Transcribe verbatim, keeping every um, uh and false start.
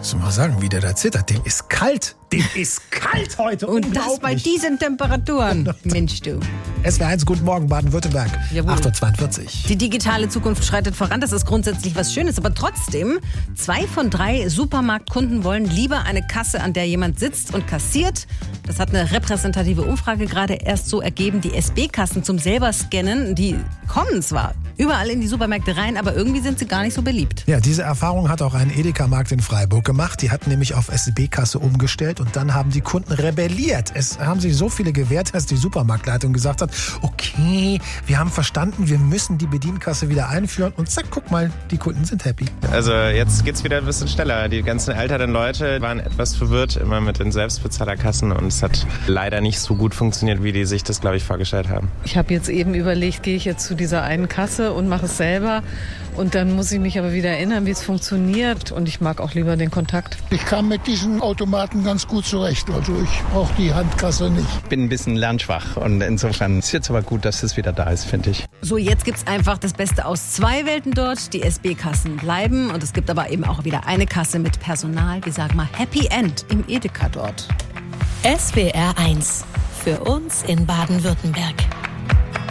Muss ich mal sagen, wie der da zittert. Dem ist kalt. Dem ist kalt heute. Und das bei diesen Temperaturen. Mensch, du. S W R eins, guten Morgen, Baden-Württemberg. Jawohl. acht Uhr zweiundvierzig. Die digitale Zukunft schreitet voran. Das ist grundsätzlich was Schönes. Aber trotzdem, zwei von drei Supermarktkunden wollen lieber eine Kasse, an der jemand sitzt und kassiert. Das hat eine repräsentative Umfrage gerade erst so ergeben. Die S B-Kassen zum selber scannen, die kommen zwar überall in die Supermärkte rein, aber irgendwie sind sie gar nicht so beliebt. Ja, diese Erfahrung hat auch ein Edeka-Markt in Freiburg gemacht. Die hatten nämlich auf S B-Kasse umgestellt und dann haben die Kunden rebelliert. Es haben sich so viele gewehrt, dass die Supermarktleitung gesagt hat, okay, wir haben verstanden, wir müssen die Bedienkasse wieder einführen und zack, guck mal, die Kunden sind happy. Also jetzt geht's wieder ein bisschen schneller. Die ganzen älteren Leute waren etwas verwirrt immer mit den Selbstbezahlerkassen und es hat leider nicht so gut funktioniert, wie die sich das, glaube ich, vorgestellt haben. Ich habe jetzt eben überlegt, gehe ich jetzt zu dieser einen Kasse und mache es selber und dann muss ich mich aber wieder erinnern, wie es funktioniert und ich mag auch lieber den Kontakt. Ich kam mit diesen Automaten ganz gut zurecht, also ich brauche die Handkasse nicht. Ich bin ein bisschen lernschwach und insofern ist jetzt aber gut, dass es wieder da ist, finde ich. So, jetzt gibt's einfach das Beste aus zwei Welten dort. Die S B-Kassen bleiben und es gibt aber eben auch wieder eine Kasse mit Personal, wir sagen mal Happy End im Edeka dort. S W R eins. Für uns in Baden-Württemberg.